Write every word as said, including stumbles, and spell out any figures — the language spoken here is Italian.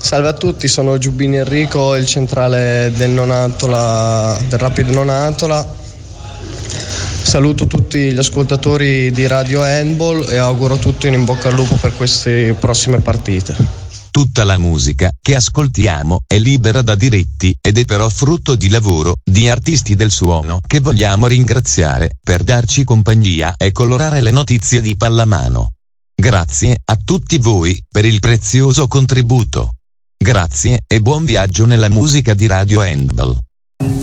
Salve a tutti, sono Giubbini Enrico, il centrale del Nonantola, del Rapido Nonantola. Saluto tutti gli ascoltatori di Radio Handball e auguro a tutti un in bocca al lupo per queste prossime partite. Tutta la musica che ascoltiamo è libera da diritti ed è però frutto di lavoro di artisti del suono che vogliamo ringraziare per darci compagnia e colorare le notizie di pallamano. Grazie a tutti voi per il prezioso contributo. Grazie e buon viaggio nella musica di Radio Handball.